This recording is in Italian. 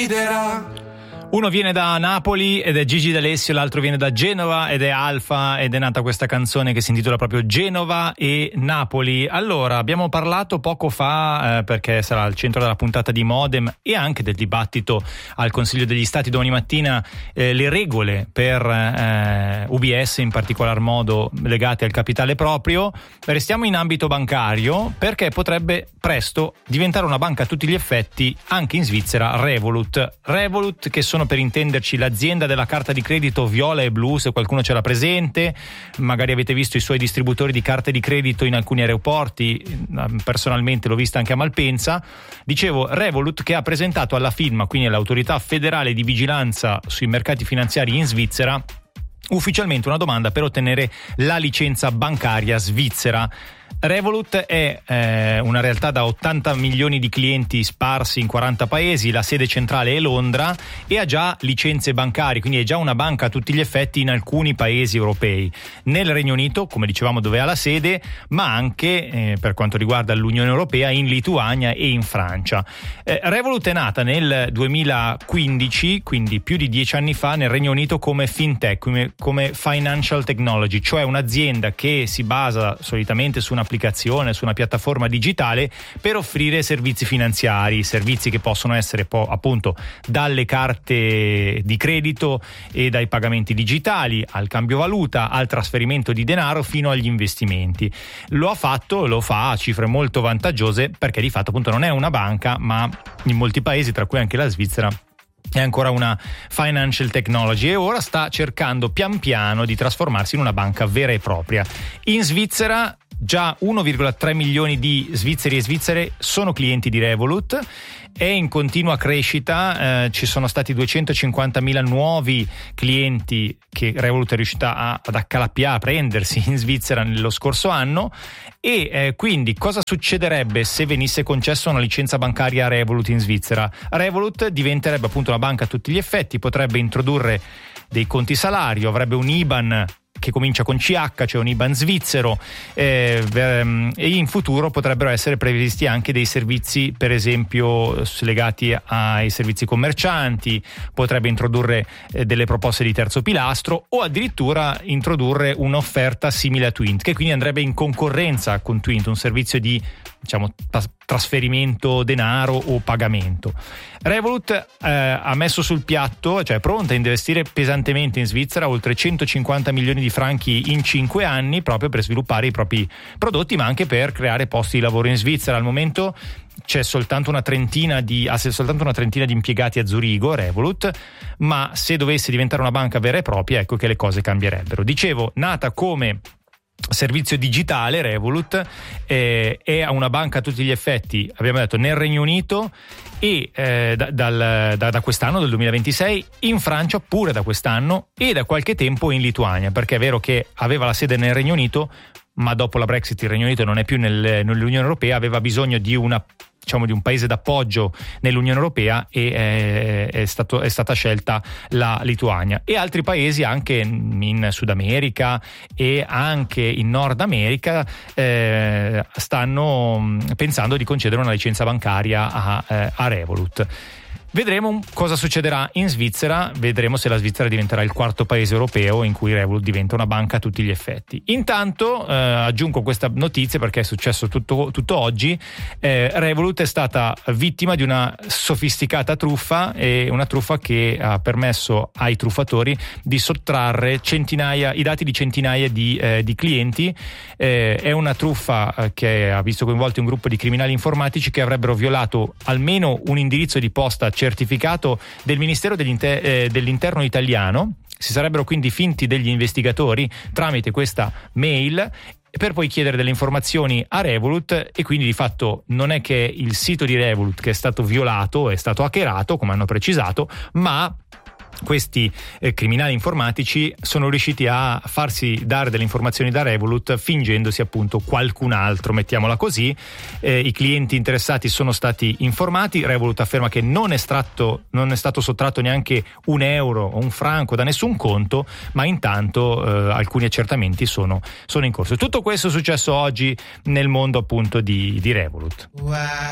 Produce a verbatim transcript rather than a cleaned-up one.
ucciderà. Uno viene da Napoli ed è Gigi D'Alessio, l'altro viene da Genova ed è Alfa, ed è nata questa canzone che si intitola proprio Genova e Napoli. Allora, abbiamo parlato poco fa, eh, perché sarà al centro della puntata di Modem e anche del dibattito al Consiglio degli Stati domani mattina, eh, le regole per eh, U B S, in particolar modo legate al capitale proprio. Restiamo in ambito bancario perché potrebbe presto diventare una banca a tutti gli effetti anche in Svizzera, Revolut. Revolut, che sono per intenderci l'azienda della carta di credito viola e blu, se qualcuno ce l'ha presente, magari avete visto i suoi distributori di carte di credito in alcuni aeroporti, personalmente l'ho vista anche a Malpensa. Dicevo, Revolut, che ha presentato alla FINMA, quindi all'autorità federale di vigilanza sui mercati finanziari in Svizzera, ufficialmente una domanda per ottenere la licenza bancaria svizzera. Revolut è eh, una realtà da ottanta milioni di clienti sparsi in quaranta paesi, la sede centrale è Londra e ha già licenze bancarie, quindi è già una banca a tutti gli effetti in alcuni paesi europei. Nel Regno Unito, come dicevamo, dove ha la sede, ma anche eh, per quanto riguarda l'Unione Europea, in Lituania e in Francia. Eh, Revolut è nata nel duemilaquindici, quindi più di dieci anni fa, nel Regno Unito come fintech, come, come financial technology, cioè un'azienda che si basa solitamente su una applicazione, su una piattaforma digitale per offrire servizi finanziari, servizi che possono essere po- appunto dalle carte di credito e dai pagamenti digitali al cambio valuta, al trasferimento di denaro fino agli investimenti. Lo ha fatto, lo fa a cifre molto vantaggiose perché di fatto appunto non è una banca, ma in molti paesi, tra cui anche la Svizzera, è ancora una financial technology e ora sta cercando pian piano di trasformarsi in una banca vera e propria. In Svizzera già uno virgola tre milioni di svizzeri e svizzere sono clienti di Revolut, è in continua crescita, eh, ci sono stati duecentocinquantamila nuovi clienti che Revolut è riuscita a, ad accalappiare, a prendersi in Svizzera nello scorso anno. E eh, quindi cosa succederebbe se venisse concessa una licenza bancaria a Revolut in Svizzera? Revolut diventerebbe appunto una banca a tutti gli effetti, potrebbe introdurre dei conti salario, avrebbe un I B A N che comincia con C H, cioè un I B A N svizzero, eh, e in futuro potrebbero essere previsti anche dei servizi, per esempio legati ai servizi commercianti, potrebbe introdurre eh, delle proposte di terzo pilastro o addirittura introdurre un'offerta simile a Twint, che quindi andrebbe in concorrenza con Twint, un servizio di, diciamo, trasferimento denaro o pagamento. Revolut eh, ha messo sul piatto, cioè è pronta a investire pesantemente in Svizzera, oltre centocinquanta milioni di franchi in cinque anni, proprio per sviluppare i propri prodotti, ma anche per creare posti di lavoro in Svizzera. Al momento c'è soltanto una trentina di ha soltanto una trentina di impiegati a Zurigo, Revolut, ma se dovesse diventare una banca vera e propria, ecco che le cose cambierebbero. Dicevo, nata come servizio digitale, Revolut eh, è una banca a tutti gli effetti, abbiamo detto, nel Regno Unito e eh, da, dal, da, da quest'anno, del duemilaventisei, in Francia pure da quest'anno e da qualche tempo in Lituania, perché è vero che aveva la sede nel Regno Unito, ma dopo la Brexit il Regno Unito non è più nel, nell'Unione Europea, aveva bisogno di una diciamo di un paese d'appoggio nell'Unione Europea e eh, è, stato, è stata scelta la Lituania, e altri paesi anche in Sud America e anche in Nord America eh, stanno pensando di concedere una licenza bancaria a, eh, a Revolut. Vedremo cosa succederà in Svizzera, vedremo se la Svizzera diventerà il quarto paese europeo in cui Revolut diventa una banca a tutti gli effetti. Intanto eh, aggiungo questa notizia perché è successo tutto, tutto oggi. eh, Revolut è stata vittima di una sofisticata truffa, e una truffa che ha permesso ai truffatori di sottrarre centinaia, i dati di centinaia di, eh, di clienti. Eh, è una truffa eh, che ha visto coinvolti un gruppo di criminali informatici che avrebbero violato almeno un indirizzo di posta certificato del Ministero dell'Inter- eh, dell'Interno italiano. Si sarebbero quindi finti degli investigatori tramite questa mail per poi chiedere delle informazioni a Revolut, e quindi di fatto non è che il sito di Revolut che è stato violato, è stato hackerato come hanno precisato, ma questi eh, criminali informatici sono riusciti a farsi dare delle informazioni da Revolut fingendosi appunto qualcun altro, mettiamola così. Eh, i clienti interessati sono stati informati. Revolut afferma che non è, stratto, non è stato sottratto neanche un euro o un franco da nessun conto, ma intanto eh, alcuni accertamenti sono, sono in corso. Tutto questo è successo oggi nel mondo appunto di, di Revolut.